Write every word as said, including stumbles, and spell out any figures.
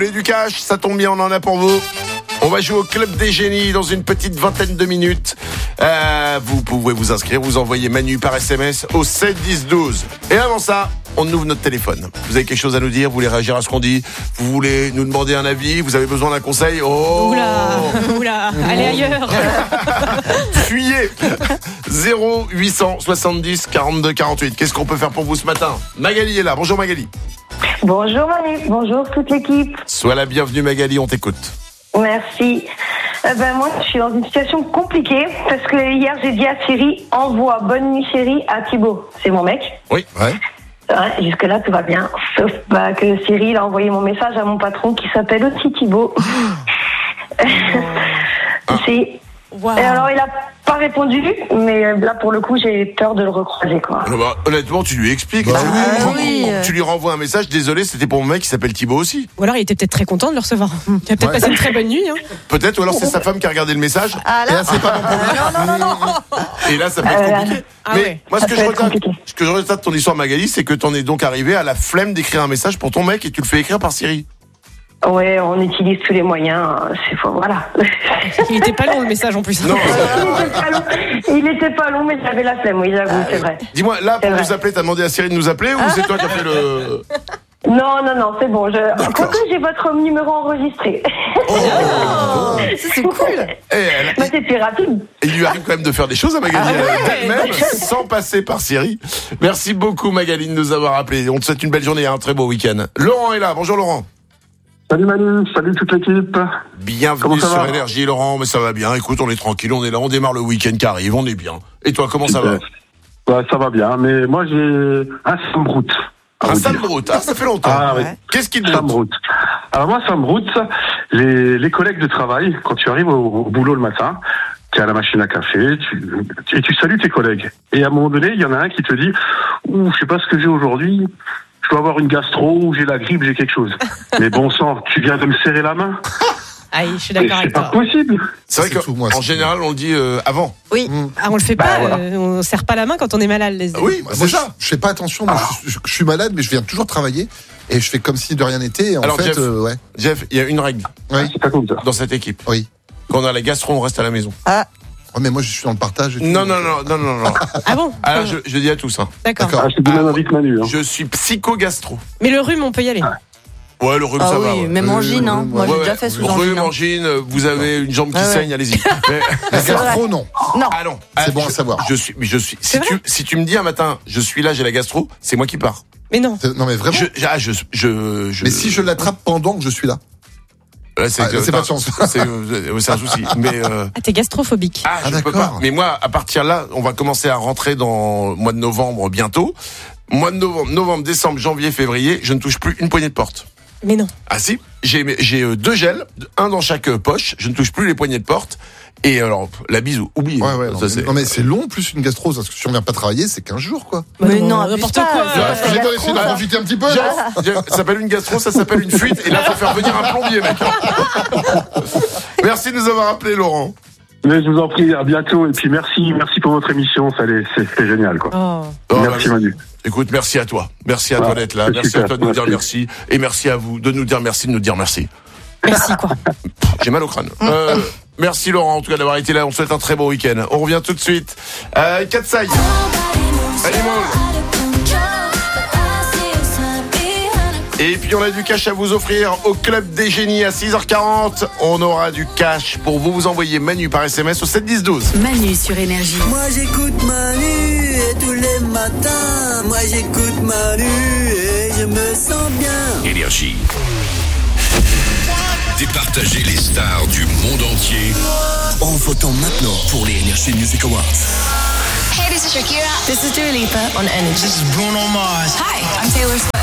voulez du cash? Ça tombe bien, on en a pour vous. On va jouer au Club des Génies dans une petite vingtaine de minutes. Euh, vous pouvez vous inscrire, vous envoyez Manu par S M S au sept dix douze. Et avant ça, on ouvre notre téléphone. Vous avez quelque chose à nous dire? Vous voulez réagir à ce qu'on dit? Vous voulez nous demander un avis? Vous avez besoin d'un conseil? Oh Oula, oula, allez ailleurs. Fuyez. Zéro huit cent soixante-dix quarante-deux quarante-huit. Qu'est-ce qu'on peut faire pour vous ce matin? Magali est là. Bonjour Magali. Bonjour Manu, bonjour toute l'équipe. Sois la bienvenue Magali, on t'écoute. Merci. Euh, ben moi, je suis dans une situation compliquée parce que hier j'ai dit à Chérie, envoie bonne nuit chérie à Thibaut. C'est mon mec. Oui, ouais. Ouais, jusque là tout va bien. Sauf bah, que Chérie il a envoyé mon message à mon patron qui s'appelle aussi Thibaut. Oh. C'est... Wow. Et alors il a pas répondu, mais là pour le coup j'ai peur de le recroiser quoi. Alors, bah, honnêtement tu lui expliques, bah, tu, lui, oui. tu lui renvoies un message, désolé c'était pour mon mec qui s'appelle Thibaut aussi. Ou alors il était peut-être très content de le recevoir. Il a peut-être ouais. passé une très bonne nuit. Hein. Peut-être, ou alors c'est sa femme qui a regardé le message. Ah là, et là c'est pas mon problème. Non, non, non, non. Et là ça peut être compliqué. Euh, ah mais ouais. moi ce que, je regrette, ce que je regrette de ton histoire Magali, c'est que t'en es donc arrivé à la flemme d'écrire un message pour ton mec et tu le fais écrire par Siri. Ouais, on utilise tous les moyens, c'est faux, voilà. Il était pas long le message en plus. Non, il, était pas long. il était pas long, mais j'avais la flemme, oui, j'avoue, ah, c'est vrai. Dis-moi, là, pour nous appeler, t'as demandé à Cyril de nous appeler ou c'est toi qui as fait le... Non, non, non, c'est bon. Je... Quoique j'ai votre numéro enregistré. Oh, oh c'est cool. Et elle... bah, c'est plus rapide. Et il lui arrive quand même de faire des choses à Magali ah, ouais. d'elle-même, sans passer par Siri. Merci beaucoup Magali de nous avoir appelés. On te souhaite une belle journée et un très beau week-end. Laurent est là, bonjour Laurent. Salut Manu, salut toute l'équipe. Bienvenue sur Énergie Laurent, mais ça va bien, écoute on est tranquille, on est là, on démarre le week-end qui arrive, on est bien. Et toi comment ça va? Ouais, ça va bien, mais moi j'ai un Sambrut. Un Sambrut, ah ça fait longtemps. Ah, oui. Qu'est-ce qui te Sambrut. Alors moi Sambrut, les, les collègues de travail, quand tu arrives au, au boulot le matin, tu es à la machine à café, tu, et tu salues tes collègues. Et à un moment donné, il y en a un qui te dit, ouh, je sais pas ce que j'ai aujourd'hui. Je dois avoir une gastro ou j'ai la grippe, j'ai quelque chose. Mais bon sang, tu viens de me serrer la main. Aïe, je suis d'accord avec toi. C'est pas possible. C'est vrai qu'en général, on le dit euh, avant. Oui, mmh. ah, on le fait bah, pas, voilà. euh, on serre pas la main quand on est malade. Les... Oui, bah, c'est moi, ça. Je, je fais pas attention, moi, ah. je, je, je suis malade, mais je viens toujours travailler et je fais comme si de rien n'était. En Alors, fait, Jeff, euh, ouais. Jeff, il y a une règle oui. c'est pas comme ça. Dans cette équipe. Oui. Quand on a la gastro, on reste à la maison. Ah. Oh, mais moi, je suis dans le partage. Et tout, non, non, non, non, non, non. Ah bon? Alors, je, je dis à tous. Hein. D'accord. Ah, je te donne un avis de Manu. Hein. Je suis psycho-gastro. Mais le rhume, on peut y aller. Ah. Ouais, le rhume, ah ça oui, va. Ouais. Même angine, hein. Moi, ouais, j'ai ouais. déjà fait sous Rhume, angine. angine, vous avez une jambe qui ah, saigne, ouais. allez-y. Mais... La gastro, non. Non. Ah non. C'est ah, bon je, à savoir. Je suis, je suis. Si tu, si tu me dis un matin, je suis là, j'ai la gastro, c'est moi qui pars. Mais non. Non, mais vraiment. Je, ah, je, je, je, mais si je l'attrape pendant que je suis là. Là, c'est, ah, euh, c'est pas de chance. C'est, c'est un souci. Mais euh... ah, t'es gastrophobique. Ah, je ah, peux pas. Mais moi, à partir de là, on va commencer à rentrer dans le mois de novembre bientôt. Mois de novembre, novembre, décembre, janvier, février, je ne touche plus une poignée de porte. Mais non. Ah si, j'ai, j'ai deux gels, un dans chaque poche, je ne touche plus les poignées de porte. Et alors, la bise, oublie. Ouais, ouais, ça, non, c'est... Mais, non, mais c'est long, plus une gastro, parce que si on vient pas travailler, c'est quinze jours, quoi. Mais non, non n'importe quoi. J'ai pas essayé de profiter un petit peu. Jeff, Jeff, ça s'appelle une gastro, ça s'appelle une fuite, et là, faut faire venir un plombier, mec. Merci de nous avoir appelé, Laurent. Mais je vous en prie, à bientôt, et puis merci, merci pour votre émission, ça allait, c'est, c'est génial, quoi. Oh. Oh, merci, bah, Manu. Écoute, merci à toi. Merci à ah, toi d'être là. Merci super, à toi de nous dire merci. Et merci à vous de nous dire merci, de nous dire merci. Merci, quoi. J'ai mal au crâne. Euh, merci Laurent, en tout cas, d'avoir été là. On souhaite un très bon week-end. On revient tout de suite. Euh, Katsai. Animal. Et puis on a du cash à vous offrir au Club des Génies à six heures quarante. On aura du cash pour vous. Vous envoyer Manu par S M S au sept dix douze. Manu sur Énergie. Moi j'écoute Manu et tous les matins. Moi j'écoute Manu et je me sens bien. Énergie. Départager les stars du monde entier en votant maintenant pour les Energy Music Awards. Hey, this is Shakira. This is Dua Lipa on Energy. This is Bruno Mars. Hi, I'm Taylor Swift.